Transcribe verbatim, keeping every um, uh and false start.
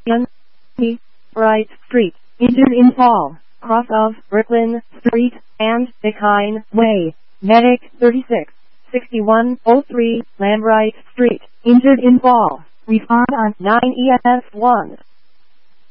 Bright Street, injured in fall, cross of Brooklyn Street and Bekine Way. Medic thirty-six, sixty-one oh three, Lambright Street, injured in fall. Respond on nine E S one.